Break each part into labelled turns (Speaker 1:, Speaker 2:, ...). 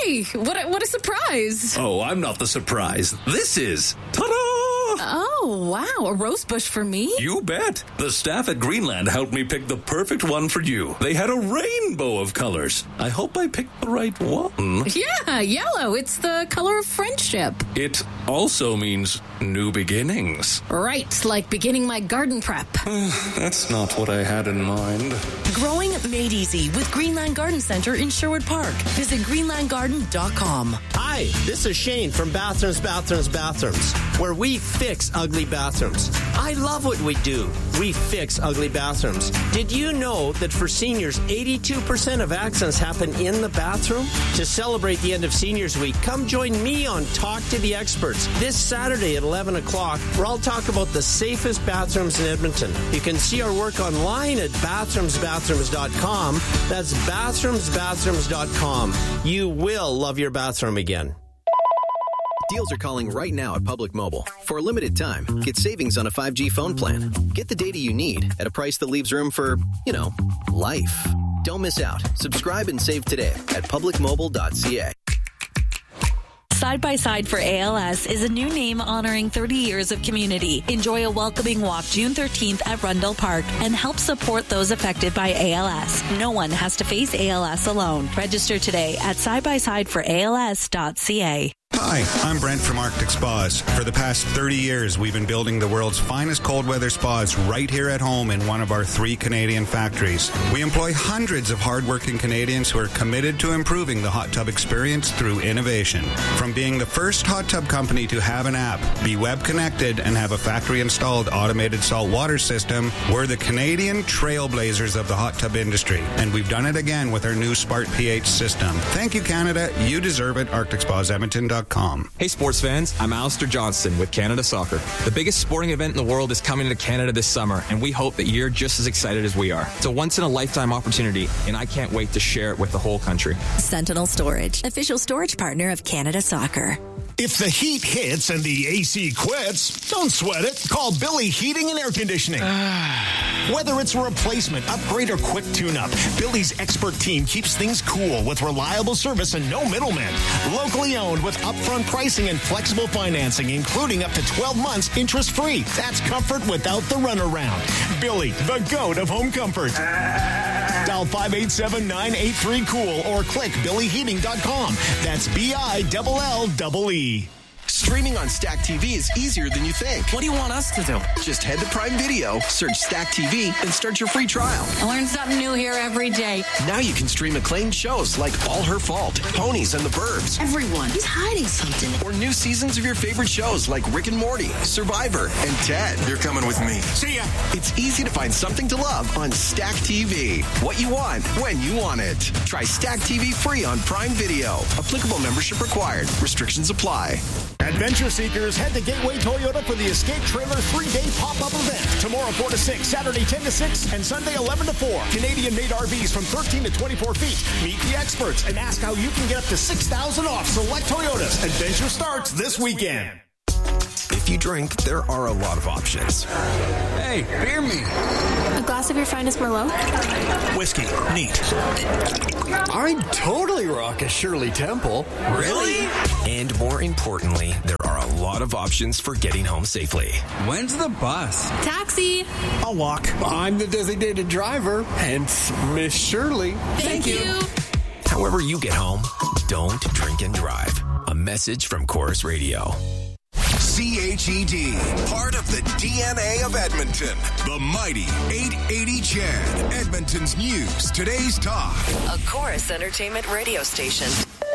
Speaker 1: Hey, what a surprise.
Speaker 2: Oh, I'm not the surprise. This is... Ta-da!
Speaker 1: Oh, wow. A rose bush for me?
Speaker 2: You bet. The staff at Greenland helped me pick the perfect one for you. They had a rainbow of colors. I hope I picked the right one.
Speaker 1: Yeah, yellow. It's the color of friendship.
Speaker 2: It also means new beginnings.
Speaker 1: Right, like beginning my garden prep.
Speaker 2: That's not what I had in mind.
Speaker 3: Growing made easy with Greenland Garden Center in Sherwood Park. Visit greenlandgarden.com.
Speaker 4: Hi, this is Shane from Bathrooms, where we fix ugly bathrooms. I love what we do. We fix ugly bathrooms. Did you know that for seniors, 82% of accidents happen in the bathroom? To celebrate the end of Seniors Week, come join me on Talk to the Experts this Saturday at 11 o'clock, where I'll talk about the safest bathrooms in Edmonton. You can see our work online at bathroomsbathrooms.com. That's bathroomsbathrooms.com. You will love your bathroom again.
Speaker 5: Deals are calling right now at Public Mobile. For a limited time, get savings on a 5G phone plan. Get the data you need at a price that leaves room for, life. Don't miss out. Subscribe and save today at publicmobile.ca.
Speaker 3: Side by Side for ALS is a new name honoring 30 years of community. Enjoy a welcoming walk June 13th at Rundle Park and help support those affected by ALS. No one has to face ALS alone. Register today at sidebysideforals.ca.
Speaker 6: Hi, I'm Brent from Arctic Spas. For the past 30 years, we've been building the world's finest cold weather spas right here at home in one of our 3 Canadian factories. We employ hundreds of hardworking Canadians who are committed to improving the hot tub experience through innovation. From being the first hot tub company to have an app, be web connected, and have a factory-installed automated salt water system, we're the Canadian trailblazers of the hot tub industry. And we've done it again with our new Smart pH system. Thank you, Canada. You deserve it. ArcticSpasEdmonton.com.
Speaker 7: Hey sports fans, I'm Alistair Johnston with Canada Soccer. The biggest sporting event in the world is coming to Canada this summer, and we hope that you're just as excited as we are. It's a once-in-a-lifetime opportunity, and I can't wait to share it with the whole country.
Speaker 3: Sentinel Storage, official storage partner of Canada Soccer.
Speaker 8: If the heat hits and the AC quits, don't sweat it. Call Billy Heating and Air Conditioning. Whether it's a replacement, upgrade, or quick tune-up, Billy's expert team keeps things cool with reliable service and no middlemen. Locally owned with upfront pricing and flexible financing, including up to 12 months interest-free. That's comfort without the runaround. Billy, the GOAT of home comfort. Dial 587-983-COOL or click billyheating.com. That's BILLEE.
Speaker 9: Streaming on Stack TV is easier than you think.
Speaker 10: What do you want us to do?
Speaker 9: Just head to Prime Video, search Stack TV, and start your free trial.
Speaker 10: I learn something new here every day.
Speaker 9: Now you can stream acclaimed shows like All Her Fault, Ponies and the Burbs.
Speaker 10: Everyone is hiding something.
Speaker 9: Or new seasons of your favorite shows like Rick and Morty, Survivor, and Ted.
Speaker 8: You're coming with me.
Speaker 9: See ya. It's easy to find something to love on Stack TV. What you want, when you want it. Try Stack TV free on Prime Video. Applicable membership required. Restrictions apply.
Speaker 8: Adventure seekers, head to Gateway Toyota for the Escape Trailer 3-day pop-up event. Tomorrow 4 to 6, Saturday 10 to 6, and Sunday 11 to 4. Canadian-made RVs from 13 to 24 feet. Meet the experts and ask how you can get up to $6,000 off select Toyotas. Adventure starts this weekend.
Speaker 9: If you drink, there are a lot of options.
Speaker 11: Hey, beer me.
Speaker 12: A glass of your finest Merlot?
Speaker 8: Whiskey. Neat.
Speaker 11: I'd totally rock a Shirley Temple.
Speaker 9: Really? And more importantly, there are a lot of options for getting home safely.
Speaker 11: When's the bus?
Speaker 12: Taxi.
Speaker 8: I'll walk.
Speaker 11: I'm the designated driver, hence Miss Shirley.
Speaker 12: Thank you.
Speaker 9: However you get home, don't drink and drive. A message from Chorus Radio.
Speaker 13: CHED, part of the DNA of Edmonton. The mighty 880 CHED, Edmonton's news, today's talk.
Speaker 3: A Chorus Entertainment radio station.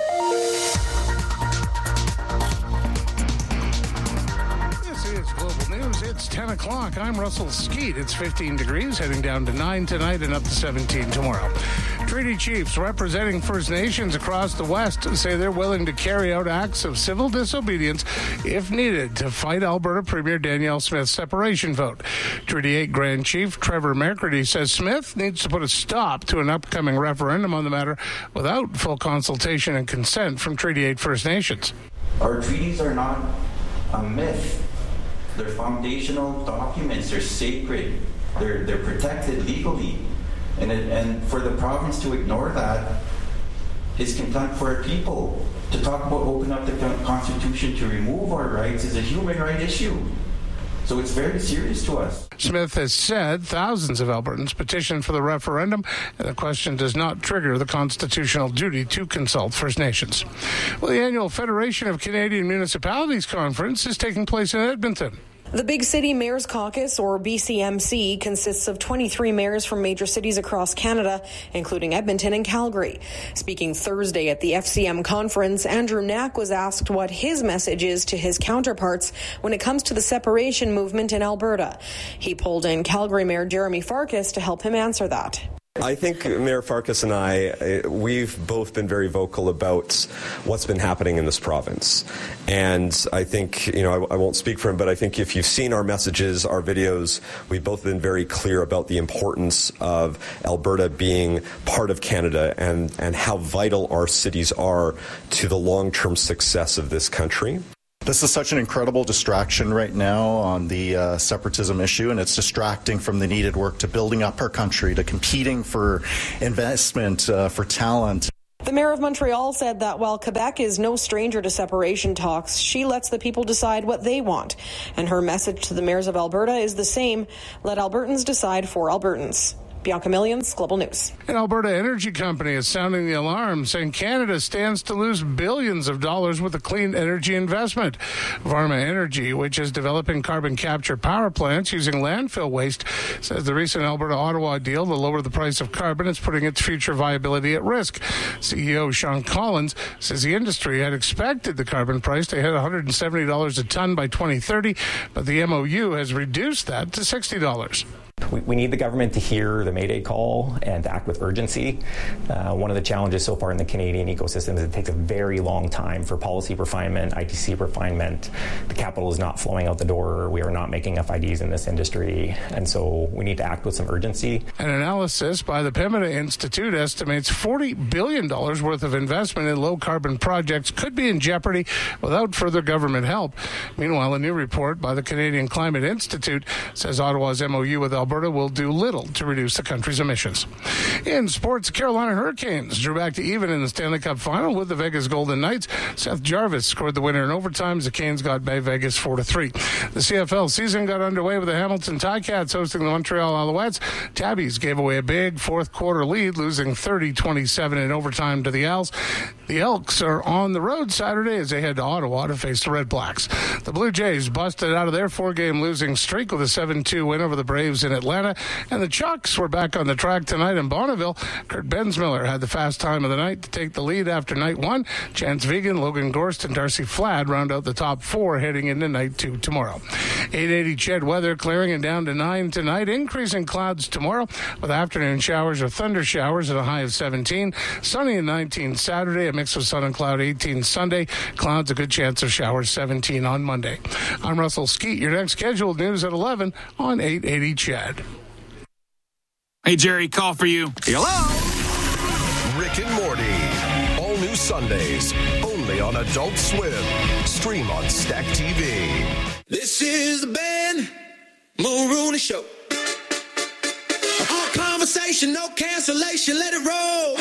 Speaker 14: This is Global News. It's 10 o'clock. I'm Russell Skeet. It's 15 degrees, heading down to 9 tonight and up to 17 tomorrow. Treaty chiefs representing First Nations across the West say they're willing to carry out acts of civil disobedience if needed to fight Alberta Premier Danielle Smith's separation vote. Treaty 8 Grand Chief Trevor McCurdy says Smith needs to put a stop to an upcoming referendum on the matter without full consultation and consent from Treaty 8 First Nations.
Speaker 15: Our treaties are not a myth. They're foundational documents. They're sacred. They're protected legally. And for the province to ignore that his contempt for our people. To talk about opening up the Constitution to remove our rights is a human right issue. So it's very serious to us.
Speaker 14: Smith has said thousands of Albertans petitioned for the referendum, and the question does not trigger the constitutional duty to consult First Nations. Well, the annual Federation of Canadian Municipalities Conference is taking place in Edmonton.
Speaker 16: The Big City Mayors Caucus, or BCMC, consists of 23 mayors from major cities across Canada, including Edmonton and Calgary. Speaking Thursday at the FCM conference, Andrew Knack was asked what his message is to his counterparts when it comes to the separation movement in Alberta. He pulled in Calgary Mayor Jeremy Farkas to help him answer that.
Speaker 17: I think Mayor Farkas and I, we've both been very vocal about what's been happening in this province. And I think, I won't speak for him, but I think if you've seen our messages, our videos, we've both been very clear about the importance of Alberta being part of Canada and how vital our cities are to the long-term success of this country.
Speaker 18: This is such an incredible distraction right now on the separatism issue, and it's distracting from the needed work to building up our country, to competing for investment, for talent.
Speaker 16: The mayor of Montreal said that while Quebec is no stranger to separation talks, she lets the people decide what they want. And her message to the mayors of Alberta is the same: let Albertans decide for Albertans. Bianca Millions, Global News.
Speaker 14: An Alberta Energy Company is sounding the alarm, saying Canada stands to lose billions of dollars with a clean energy investment. Varma Energy, which is developing carbon capture power plants using landfill waste, says the recent Alberta-Ottawa deal to lower the price of carbon is putting its future viability at risk. CEO Sean Collins says the industry had expected the carbon price to hit $170 a ton by 2030, but the MOU has reduced that to $60.
Speaker 19: We need the government to hear the Mayday call and to act with urgency. One of the challenges so far in the Canadian ecosystem is it takes a very long time for policy refinement, ITC refinement. The capital is not flowing out the door. We are not making FIDs in this industry. And so we need to act with some urgency.
Speaker 14: An analysis by the Pembina Institute estimates $40 billion worth of investment in low-carbon projects could be in jeopardy without further government help. Meanwhile, a new report by the Canadian Climate Institute says Ottawa's MOU with Alberta will do little to reduce the country's emissions. In sports, Carolina Hurricanes drew back to even in the Stanley Cup final with the Vegas Golden Knights. Seth Jarvis scored the winner in overtime as the Canes got by Vegas 4-3. The CFL season got underway with the Hamilton Ticats hosting the Montreal Alouettes. Tabbies gave away a big fourth quarter lead, losing 30-27 in overtime to the Owls. The Elks are on the road Saturday as they head to Ottawa to face the Red Blacks. The Blue Jays busted out of their four-game losing streak with a 7-2 win over the Braves in Atlanta, and the Chucks were back on the track tonight in Bonneville. Kurt Bensmiller had the fast time of the night to take the lead after night one. Chance Vegan, Logan Gorst, and Darcy Flad round out the top four heading into night two tomorrow. 880 Ched weather clearing and down to 9 tonight. Increasing clouds tomorrow with afternoon showers or thunder showers at a high of 17. Sunny and 19 Saturday, a mix of sun and cloud 18 Sunday. Clouds, a good chance of showers 17 on Monday. I'm Russell Skeet. Your next scheduled news at 11 on 880 Ched.
Speaker 20: Hey, Jerry, call for you.
Speaker 13: Hello. Rick and Morty. All new Sundays. Only on Adult Swim. Stream on Stack TV.
Speaker 21: This is the Ben Mulrooney Show. All conversation, no cancellation. Let it roll.